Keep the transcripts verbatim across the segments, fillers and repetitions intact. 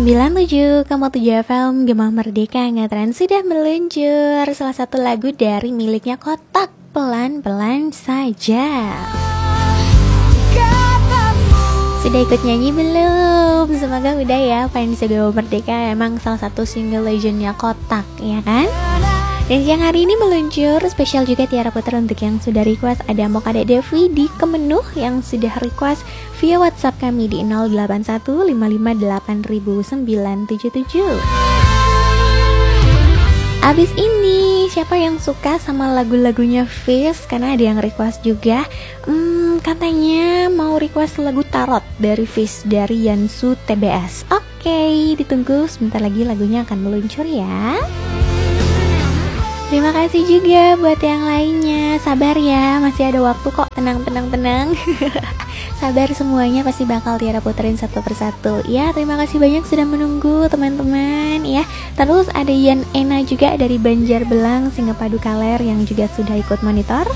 sembilan puluh tujuh koma tujuh F M Gemah Merdeka Ngatren sudah meluncur salah satu lagu dari miliknya Kotak, Pelan-Pelan Saja. Sudah ikut nyanyi belum? Semoga udah ya. Fans Gemah Merdeka emang salah satu single legendnya Kotak, ya kan? Dan siang hari ini meluncur spesial juga Tiara Putra untuk yang sudah request. Ada Mokade Devi di Kemenuh yang sudah request via WhatsApp kami di nol delapan satu lima lima delapan sembilan tujuh tujuh. Abis ini siapa yang suka sama lagu-lagunya Fizz? Karena ada yang request juga. Hmm, katanya mau request lagu Tarot dari Fizz dari Yansu T B S. Oke, ditunggu sebentar lagi lagunya akan meluncur ya. Terima kasih juga buat yang lainnya. Sabar ya, masih ada waktu kok. Tenang, tenang, tenang. Sabar semuanya, pasti bakal Tiara puterin satu persatu. Ya, terima kasih banyak sudah menunggu teman-teman ya. Terus ada Yan Ena juga dari Banjarbelang, Singapadu Kaler yang juga sudah ikut monitor.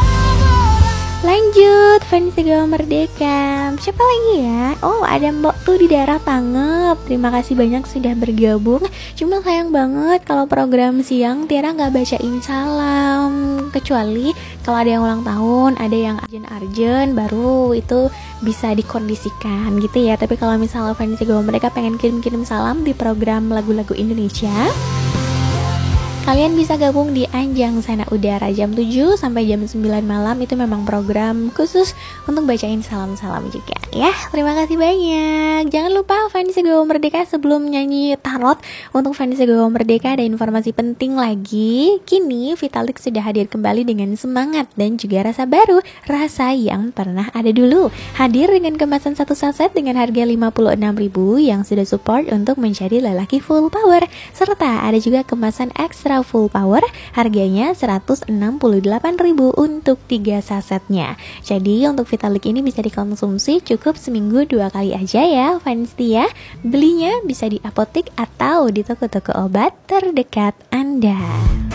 Lanjut, fans Gemah Merdeka. Siapa lagi ya? Oh, ada Mbok tuh di daerah Pangep. Terima kasih banyak sudah bergabung. Cuma sayang banget kalau program siang Tiara nggak bacain salam. Kecuali kalau ada yang ulang tahun, ada yang arjen-arjen, baru itu bisa dikondisikan gitu ya. Tapi kalau misalnya fans Gemah Merdeka pengen kirim-kirim salam di program lagu-lagu Indonesia, kalian bisa gabung di Anjang Sana Udara jam tujuh sampai jam sembilan malam. Itu memang program khusus untuk bacain salam-salam juga ya. Terima kasih banyak. Jangan lupa fans Gemah Merdeka sebelum nyanyi Tarot, untuk fans Gemah Merdeka ada informasi penting lagi. Kini Vitalik sudah hadir kembali dengan semangat dan juga rasa baru, rasa yang pernah ada dulu. Hadir dengan kemasan satu saset dengan harga lima puluh enam ribu yang sudah support untuk menjadi lelaki full power. Serta ada juga kemasan ekstra full power, harganya seratus enam puluh delapan ribu untuk tiga sasetnya. Jadi untuk Vitalik ini bisa dikonsumsi cukup seminggu dua kali aja ya fans Tia. Belinya bisa di apotek atau di toko-toko obat terdekat Anda.